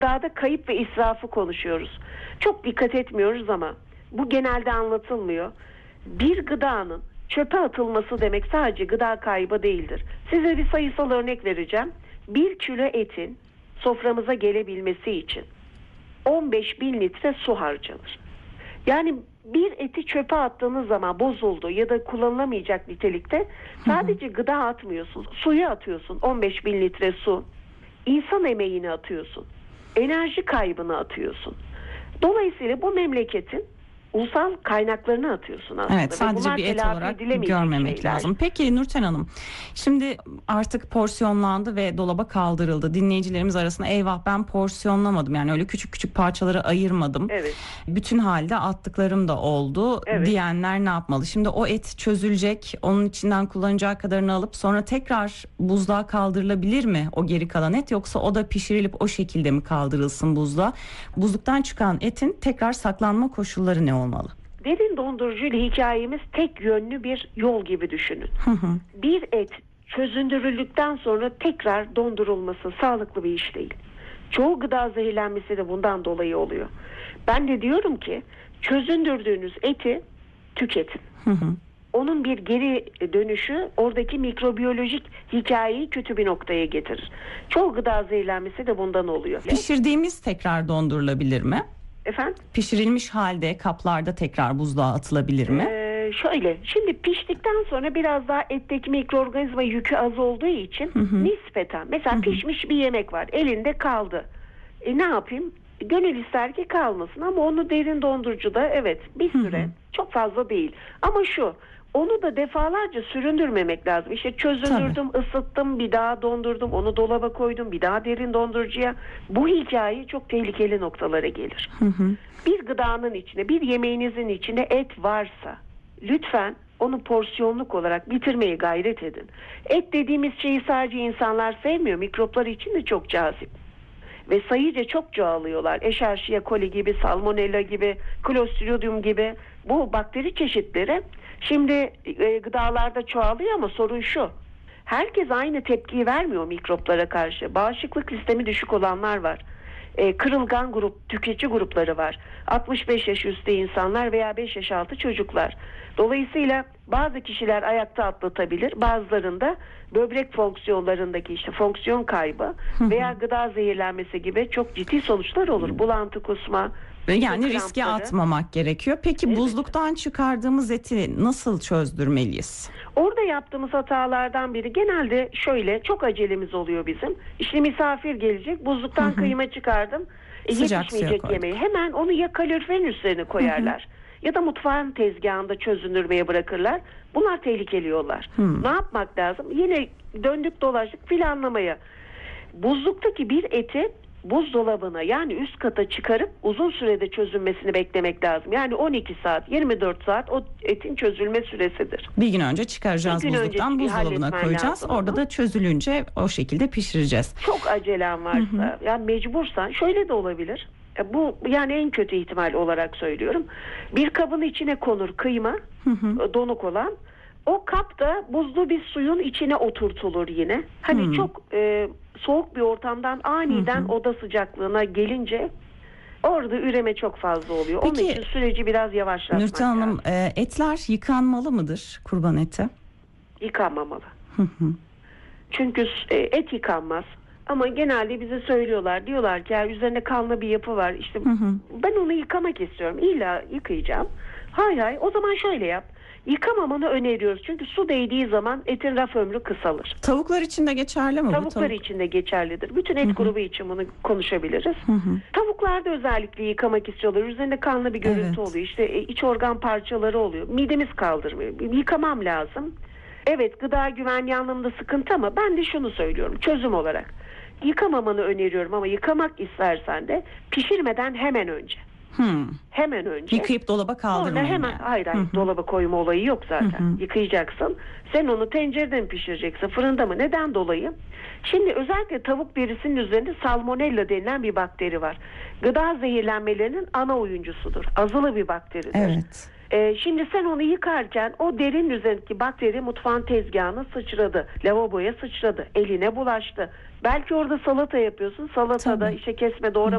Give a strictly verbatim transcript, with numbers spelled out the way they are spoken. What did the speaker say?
Daha da kayıp ve israfı konuşuyoruz. Çok dikkat etmiyoruz ama bu genelde anlatılmıyor. Bir gıdanın çöpe atılması demek sadece gıda kaybı değildir. Size bir sayısal örnek vereceğim. Bir kilo etin soframıza gelebilmesi için on beş bin litre su harcanır. Yani bir eti çöpe attığınız zaman bozuldu ya da kullanılamayacak nitelikte sadece gıda atmıyorsun, suyu atıyorsun, on beş bin litre su, insan emeğini atıyorsun, enerji kaybını atıyorsun. Dolayısıyla bu memleketin ulusal kaynaklarını atıyorsun aslında. Evet, sadece bir et olarak görmemek şeyler. lazım. Peki Nurten Hanım, şimdi artık porsiyonlandı ve dolaba kaldırıldı. Dinleyicilerimiz arasında eyvah ben porsiyonlamadım, yani öyle küçük küçük parçalara ayırmadım. Evet. Bütün halde attıklarım da oldu, evet, diyenler ne yapmalı? Şimdi o et çözülecek, onun içinden kullanacağı kadarını alıp sonra tekrar buzluğa kaldırılabilir mi o geri kalan et, yoksa o da pişirilip o şekilde mi kaldırılsın buzluğa? Buzluktan çıkan etin tekrar saklanma koşulları ne olmalı? Derin dondurucu ile hikayemiz tek yönlü bir yol gibi düşünün. Hı hı. Bir et çözündürüldükten sonra tekrar dondurulması sağlıklı bir iş değil. Çoğu gıda zehirlenmesi de bundan dolayı oluyor. Ben de diyorum ki çözündürdüğünüz eti tüketin. Hı hı. Onun bir geri dönüşü oradaki mikrobiyolojik hikayeyi kötü bir noktaya getirir. Çoğu gıda zehirlenmesi de bundan oluyor. Pişirdiğimiz tekrar dondurulabilir mi? Efendim? Pişirilmiş halde kaplarda tekrar buzluğa atılabilir mi? Ee, şöyle, şimdi piştikten sonra biraz daha etteki mikroorganizma yükü az olduğu için hı hı. nispeten. Mesela hı hı. pişmiş bir yemek var, elinde kaldı. E ne yapayım? Gönül ister ki kalmasın ama onu derin dondurucuda evet bir süre, hı hı, çok fazla değil. Ama şu, onu da defalarca süründürmemek lazım. İşte çözündürdüm, tabii, ısıttım, bir daha dondurdum, onu dolaba koydum, bir daha derin dondurucuya. Bu hikaye çok tehlikeli noktalara gelir. Hı hı. Bir gıdanın içine, bir yemeğinizin içine et varsa lütfen onu porsiyonluk olarak bitirmeye gayret edin. Et dediğimiz şeyi sadece insanlar sevmiyor, mikroplar için de çok cazip. Ve sayıca çok çoğalıyorlar. Escherichia coli gibi, salmonella gibi, Clostridium gibi bu bakteri çeşitleri şimdi e, gıdalarda çoğalıyor ama sorun şu. Herkes aynı tepkiyi vermiyor mikroplara karşı. Bağışıklık sistemi düşük olanlar var. E, kırılgan grup, tüketici grupları var. altmış beş yaş üstü insanlar veya beş yaş altı çocuklar. Dolayısıyla bazı kişiler ayakta atlatabilir. Bazılarında böbrek fonksiyonlarındaki işte fonksiyon kaybı veya gıda zehirlenmesi gibi çok ciddi sonuçlar olur. Bulantı, kusma. Yani riske atmamak gerekiyor. Peki evet, buzluktan çıkardığımız eti nasıl çözdürmeliyiz? Orada yaptığımız hatalardan biri genelde şöyle, çok acelemiz oluyor bizim. İşte misafir gelecek, buzluktan hı hı. kıyma çıkardım. E, yetişmeyecek yemeği. Hemen onu ya kaloriferin üzerine koyarlar. Hı hı. Ya da mutfağın tezgahında çözündürmeye bırakırlar. Bunlar tehlikeli yollar. Hmm. Ne yapmak lazım? Yine döndük dolaştık planlamaya. Buzluktaki bir eti buzdolabına, yani üst kata çıkarıp uzun sürede çözülmesini beklemek lazım. Yani on iki saat, yirmi dört saat o etin çözülme süresidir. Bir gün önce çıkaracağız gün buzluktan, buzdolabına koyacağız. Orada da çözülünce o şekilde pişireceğiz. Çok acelen varsa, hı hı. yani mecbursan şöyle de olabilir. Bu yani en kötü ihtimal olarak söylüyorum. Bir kabın içine konur kıyma, hı hı. donuk olan. O kap da buzlu bir suyun içine oturtulur yine. Hani hı. çok e, soğuk bir ortamdan aniden hı hı. oda sıcaklığına gelince orada üreme çok fazla oluyor. Peki, onun için süreci biraz yavaşlatmak Nurten Hanım, lazım. E, etler yıkanmalı mıdır, kurban eti? Yıkanmamalı. Hı hı. Çünkü e, et yıkanmaz. Ama genelde bize söylüyorlar. Diyorlar ki ya üzerinde kanlı bir yapı var. İşte hı hı. ben onu yıkamak istiyorum. İlla yıkayacağım. Hayır hayır. O zaman şöyle yap. Yıkamamanı öneriyoruz. Çünkü su değdiği zaman etin raf ömrü kısalır. Tavuklar için de geçerli mi? Tavuklar bu tavuk? için de geçerlidir. Bütün et hı hı. grubu için bunu konuşabiliriz. Hı hı. Tavuklarda özellikle yıkamak istiyorlar. Üzerinde kanlı bir görüntü evet. oluyor. İşte iç organ parçaları oluyor. Midemiz kaldırmıyor. Yıkamam lazım. Evet, gıda güvenliği anlamında sıkıntı ama ben de şunu söylüyorum çözüm olarak. Yıkamamanı öneriyorum ama yıkamak istersen de pişirmeden hemen önce. Hmm. Hemen önce. Yıkayıp dolaba kaldırmayın. Hemen, yani. hayır hayır Hı-hı. dolaba koyma olayı yok zaten. Hı-hı. Yıkayacaksın. Sen onu tencerede mi pişireceksin, fırında mı? Neden dolayı? Şimdi özellikle tavuk derisinin üzerinde salmonella denilen bir bakteri var. Gıda zehirlenmelerinin ana oyuncusudur. Azılı bir bakteridir. Evet. Ee, şimdi sen onu yıkarken o derinin üzerindeki bakteri mutfağın tezgahına sıçradı. Lavaboya sıçradı. Eline bulaştı. Belki orada salata yapıyorsun. Salatada Tabii. işte kesme doğrama